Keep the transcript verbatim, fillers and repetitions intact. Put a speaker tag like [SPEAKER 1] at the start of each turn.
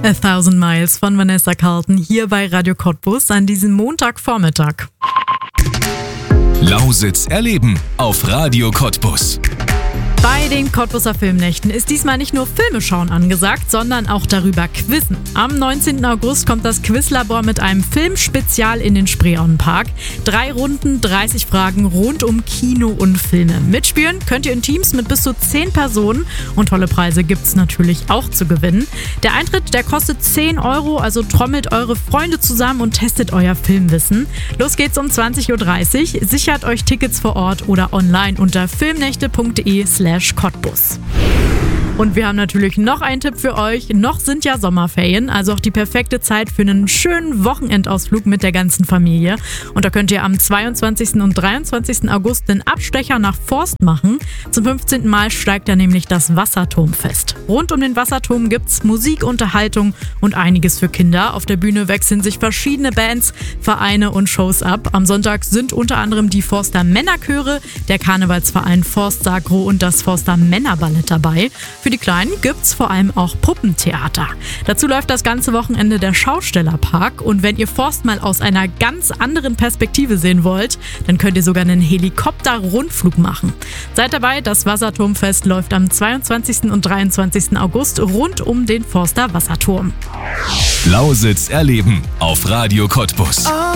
[SPEAKER 1] A Thousand Miles von Vanessa Carlton hier bei Radio Cottbus an diesem Montagvormittag.
[SPEAKER 2] Lausitz erleben auf Radio Cottbus.
[SPEAKER 1] Bei den Cottbuser Filmnächten ist diesmal nicht nur Filme schauen angesagt, sondern auch darüber quizzen. Am neunzehnten August kommt das Quizlabor mit einem Filmspezial in den Spreeauenpark. Drei Runden, dreißig Fragen rund um Kino und Filme. Mitspielen könnt ihr in Teams mit bis zu zehn Personen und tolle Preise gibt's natürlich auch zu gewinnen. Der Eintritt, der kostet zehn Euro, also trommelt eure Freunde zusammen und testet euer Filmwissen. Los geht's um zwanzig Uhr dreißig. Sichert euch Tickets vor Ort oder online unter filmnächte punkt de slash Cottbus. Und wir haben natürlich noch einen Tipp für euch. Noch sind ja Sommerferien, also auch die perfekte Zeit für einen schönen Wochenendausflug mit der ganzen Familie. Und da könnt ihr am zweiundzwanzigsten und dreiundzwanzigsten August den Abstecher nach Forst machen. Zum fünfzehnten Mal steigt da nämlich das Wasserturmfest. Rund um den Wasserturm gibt's Musik, Unterhaltung und einiges für Kinder. Auf der Bühne wechseln sich verschiedene Bands, Vereine und Shows ab. Am Sonntag sind unter anderem die Forster Männerchöre, der Karnevalsverein Forst Sagro und das Forster Männerballett dabei. Für die Kleinen gibt's vor allem auch Puppentheater. Dazu läuft das ganze Wochenende der Schaustellerpark und wenn ihr Forst mal aus einer ganz anderen Perspektive sehen wollt, dann könnt ihr sogar einen Helikopter-Rundflug machen. Seid dabei, das Wasserturmfest läuft am zweiundzwanzigsten und dreiundzwanzigsten August rund um den Forster Wasserturm.
[SPEAKER 2] Lausitz erleben auf Radio Cottbus.